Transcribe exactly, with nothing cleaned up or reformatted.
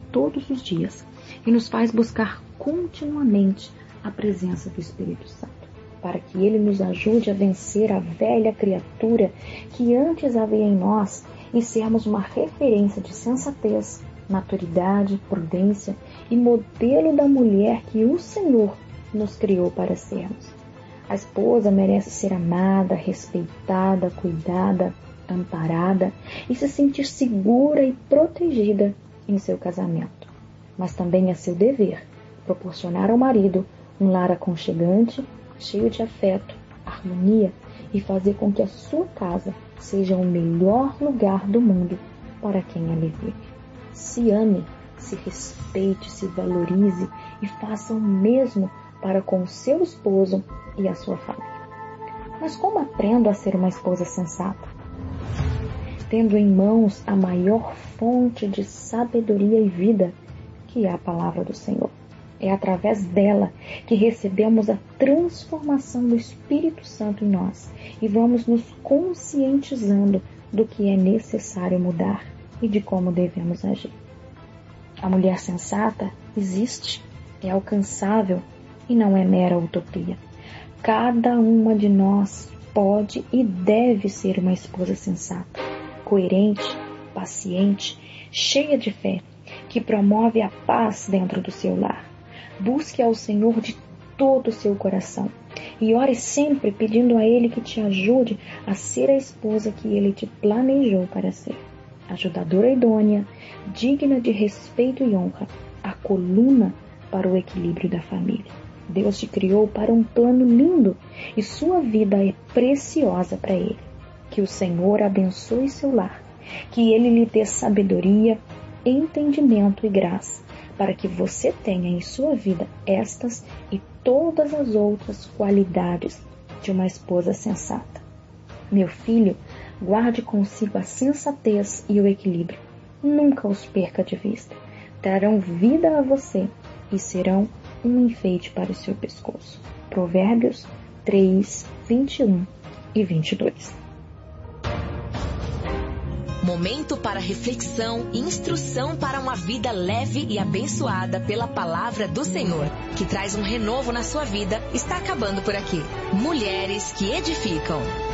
todos os dias e nos faz buscar continuamente a presença do Espírito Santo, para que Ele nos ajude a vencer a velha criatura que antes havia em nós e sermos uma referência de sensatez, maturidade, prudência e modelo da mulher que o Senhor nos criou para sermos. A esposa merece ser amada, respeitada, cuidada, amparada e se sentir segura e protegida em seu casamento. Mas também é seu dever proporcionar ao marido um lar aconchegante, cheio de afeto, harmonia e fazer com que a sua casa seja o melhor lugar do mundo para quem ali vive. Se ame, se respeite, se valorize e faça o mesmo para com o seu esposo e a sua família. Mas como aprendo a ser uma esposa sensata? Tendo em mãos a maior fonte de sabedoria e vida, que é a palavra do Senhor. É através dela que recebemos a transformação do Espírito Santo em nós e vamos nos conscientizando do que é necessário mudar e de como devemos agir. A mulher sensata existe, é alcançável e não é mera utopia. Cada uma de nós pode e deve ser uma esposa sensata, coerente, paciente, cheia de fé, que promove a paz dentro do seu lar. Busque ao Senhor de todo o seu coração e ore sempre pedindo a Ele que te ajude a ser a esposa que Ele te planejou para ser. Ajudadora idônea, digna de respeito e honra, a coluna para o equilíbrio da família. Deus te criou para um plano lindo e sua vida é preciosa para Ele. Que o Senhor abençoe seu lar, que Ele lhe dê sabedoria, entendimento e graça, para que você tenha em sua vida estas e todas as outras qualidades de uma esposa sensata. Meu filho, guarde consigo a sensatez e o equilíbrio. Nunca os perca de vista. Trarão vida a você e serão um enfeite para o seu pescoço. Provérbios três, vinte e um e vinte e dois. Momento para reflexão e instrução para uma vida leve e abençoada pela palavra do Senhor, que traz um renovo na sua vida, está acabando por aqui. Mulheres que edificam.